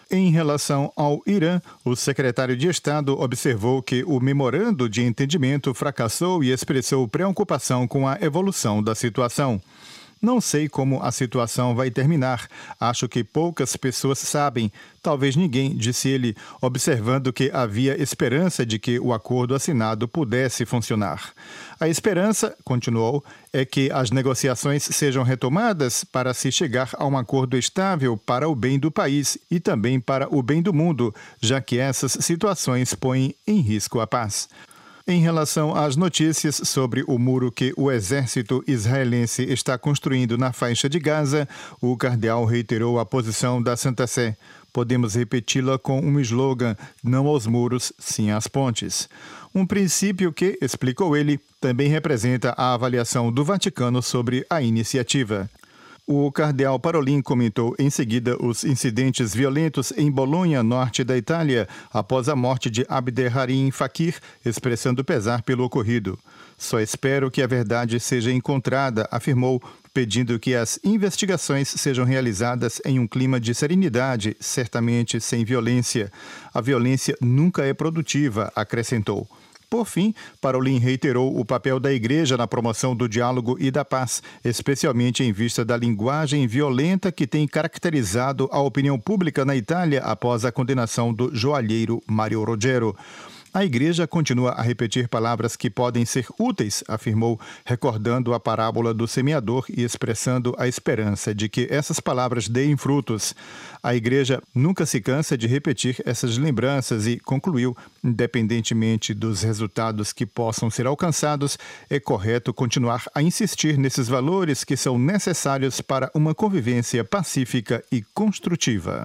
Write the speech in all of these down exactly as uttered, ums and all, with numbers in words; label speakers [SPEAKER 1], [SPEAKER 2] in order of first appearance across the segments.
[SPEAKER 1] Em relação ao Irã, o secretário de Estado observou que o memorando de entendimento fracassou e expressou preocupação com a evolução da situação. Não sei como a situação vai terminar. Acho que poucas pessoas sabem. Talvez ninguém, disse ele, observando que havia esperança de que o acordo assinado pudesse funcionar. A esperança, continuou, é que as negociações sejam retomadas para se chegar a um acordo estável para o bem do país e também para o bem do mundo, já que essas situações põem em risco a paz. Em relação às notícias sobre o muro que o exército israelense está construindo na faixa de Gaza, o cardeal reiterou a posição da Santa Sé. Podemos repeti-la com um slogan: não aos muros, sim às pontes. Um princípio que, explicou ele, também representa a avaliação do Vaticano sobre a iniciativa. O cardeal Parolin comentou em seguida os incidentes violentos em Bolonha, norte da Itália, após a morte de Abderrahim Fakir, expressando pesar pelo ocorrido. Só espero que a verdade seja encontrada, afirmou, pedindo que as investigações sejam realizadas em um clima de serenidade, certamente sem violência. A violência nunca é produtiva, acrescentou. Por fim, Parolin reiterou o papel da Igreja na promoção do diálogo e da paz, especialmente em vista da linguagem violenta que tem caracterizado a opinião pública na Itália após a condenação do joalheiro Mario Rogero. A Igreja continua a repetir palavras que podem ser úteis, afirmou, recordando a parábola do semeador e expressando a esperança de que essas palavras deem frutos. A Igreja nunca se cansa de repetir essas lembranças e concluiu, independentemente dos resultados que possam ser alcançados, é correto continuar a insistir nesses valores que são necessários para uma convivência pacífica e construtiva.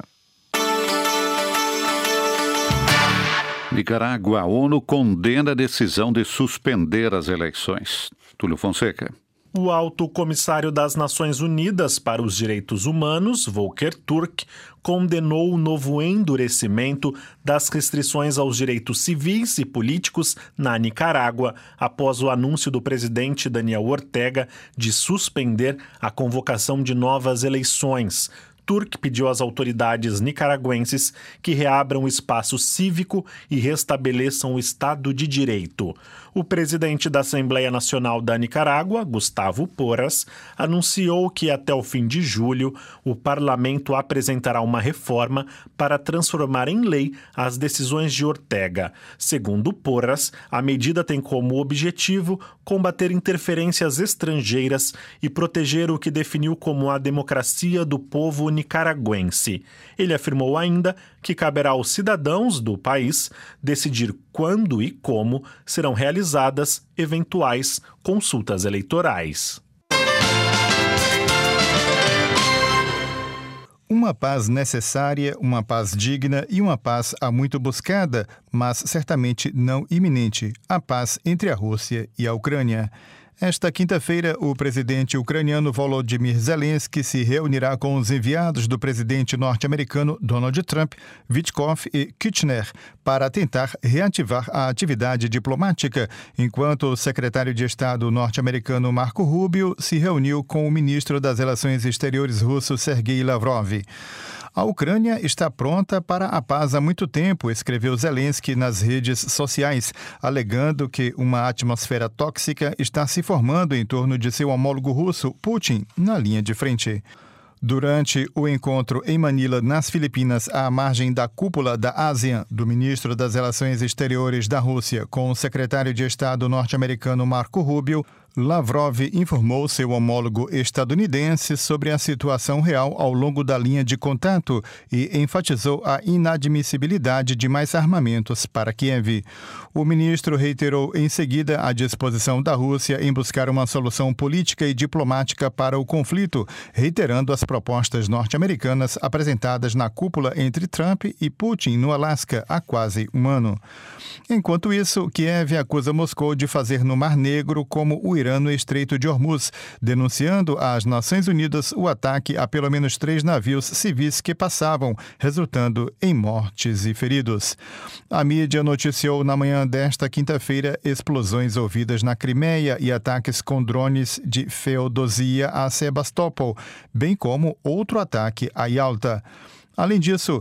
[SPEAKER 2] Nicarágua, a ONU condena a decisão de suspender as eleições. Túlio Fonseca.
[SPEAKER 3] O alto comissário das Nações Unidas para os Direitos Humanos, Volker Turk, condenou o novo endurecimento das restrições aos direitos civis e políticos na Nicarágua, após o anúncio do presidente Daniel Ortega de suspender a convocação de novas eleições. Turk pediu às autoridades nicaragüenses que reabram o espaço cívico e restabeleçam o Estado de Direito. O presidente da Assembleia Nacional da Nicarágua, Gustavo Porras, anunciou que até o fim de julho o parlamento apresentará uma reforma para transformar em lei as decisões de Ortega. Segundo Porras, a medida tem como objetivo combater interferências estrangeiras e proteger o que definiu como a democracia do povo nicaragüense. Ele afirmou ainda que caberá aos cidadãos do país decidir quando e como serão realizadas eventuais consultas eleitorais.
[SPEAKER 1] Uma paz necessária, uma paz digna e uma paz há muito buscada, mas certamente não iminente, a paz entre a Rússia e a Ucrânia. Esta quinta-feira, o presidente ucraniano Volodymyr Zelensky se reunirá com os enviados do presidente norte-americano Donald Trump, Witkoff e Kushner, para tentar reativar a atividade diplomática, enquanto o secretário de Estado norte-americano Marco Rubio se reuniu com o ministro das Relações Exteriores russo Sergei Lavrov. A Ucrânia está pronta para a paz há muito tempo, escreveu Zelensky nas redes sociais, alegando que uma atmosfera tóxica está se formando em torno de seu homólogo russo, Putin, na linha de frente. Durante o encontro em Manila, nas Filipinas, à margem da cúpula da ASEAN, do ministro das Relações Exteriores da Rússia com o secretário de Estado norte-americano Marco Rubio, Lavrov informou seu homólogo estadunidense sobre a situação real ao longo da linha de contato e enfatizou a inadmissibilidade de mais armamentos para Kiev. O ministro reiterou em seguida a disposição da Rússia em buscar uma solução política e diplomática para o conflito, reiterando as propostas norte-americanas apresentadas na cúpula entre Trump e Putin no Alasca há quase um ano. Enquanto isso, Kiev acusa Moscou de fazer no Mar Negro como o Irã no Estreito de Hormuz, denunciando às Nações Unidas o ataque a pelo menos três navios civis que passavam, resultando em mortes e feridos. A mídia noticiou na manhã desta quinta-feira explosões ouvidas na Crimeia e ataques com drones de Feodosia a Sebastopol, bem como outro ataque a Yalta. Além disso,